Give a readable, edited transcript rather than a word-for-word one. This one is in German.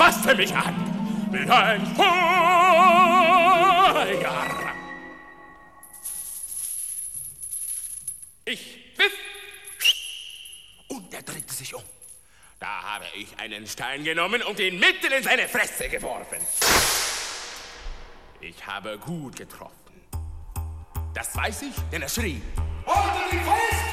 fasste mich an wie ein Feuer. Ich pfiff und er drehte sich um. Da habe ich einen Stein genommen und ihn mitten in seine Fresse geworfen. Ich habe gut getroffen. Das weiß ich, denn er schrie: Haltet ihn fest!